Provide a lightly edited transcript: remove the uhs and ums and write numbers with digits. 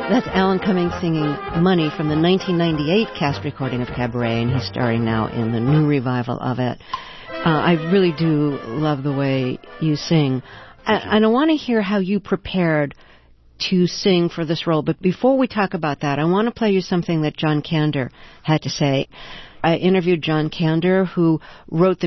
That's Alan Cummings singing Money from the 1998 cast recording of Cabaret, and he's starring now in the new revival of it. I really do love the way you sing. And I want to hear how you prepared to sing for this role. But before we talk about that, I want to play you something that John Kander had to say. I interviewed John Kander, who wrote the